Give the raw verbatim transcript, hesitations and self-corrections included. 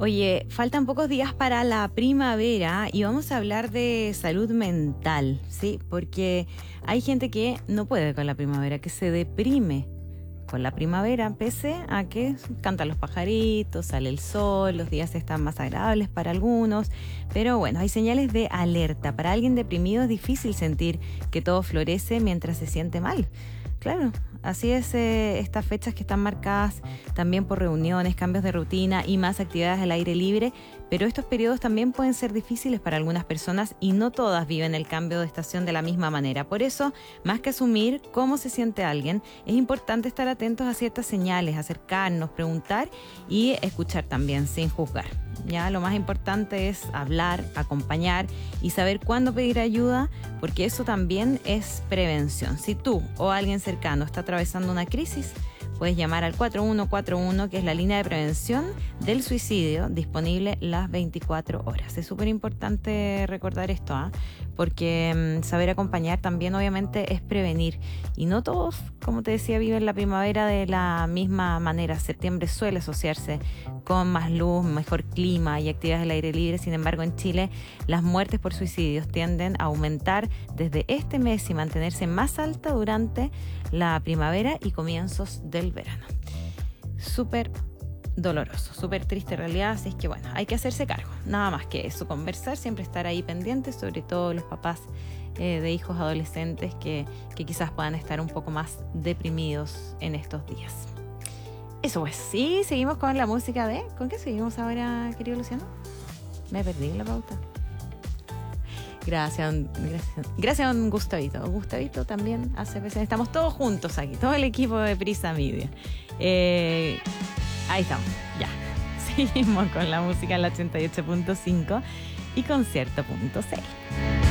Oye, faltan pocos días para la primavera y vamos a hablar de salud mental, ¿sí? Porque hay gente que no puede con la primavera, que se deprime con la primavera, pese a que cantan los pajaritos, sale el sol, los días están más agradables para algunos, pero bueno, hay señales de alerta. Para alguien deprimido es difícil sentir que todo florece mientras se siente mal. Claro, así es, eh, estas fechas que están marcadas también por reuniones, cambios de rutina y más actividades al aire libre, pero estos periodos también pueden ser difíciles para algunas personas y no todas viven el cambio de estación de la misma manera. Por eso, más que asumir cómo se siente alguien, es importante estar atentos a ciertas señales, acercarnos, preguntar y escuchar también sin juzgar. Ya, lo más importante es hablar, acompañar y saber cuándo pedir ayuda, porque eso también es prevención. Si tú o alguien cercano está atravesando una crisis, puedes llamar al cuatro uno cuatro uno, que es la línea de prevención del suicidio, disponible las veinticuatro horas. Es súper importante recordar esto, ¿eh? porque mmm, saber acompañar también obviamente es prevenir. Y no todos, como te decía, viven la primavera de la misma manera. Septiembre suele asociarse con más luz, mejor clima y actividades al aire libre. Sin embargo, en Chile, las muertes por suicidios tienden a aumentar desde este mes y mantenerse más alta durante la primavera y comienzos del verano. Súper doloroso, súper triste realidad, así es que bueno, hay que hacerse cargo, nada más que eso, conversar, siempre estar ahí pendientes, sobre todo los papás eh, de hijos adolescentes que, que quizás puedan estar un poco más deprimidos en estos días. Eso pues, sí, seguimos con la música de... ¿Con qué seguimos ahora, querido Luciano? Me perdí en la pauta. Gracias, gracias, gracias a un Gustavito. Gustavito también hace veces. Estamos todos juntos aquí, todo el equipo de Prisa Media. Eh, ahí estamos, ya. Seguimos con la música en la ochenta y ocho punto cinco y concierto punto c l.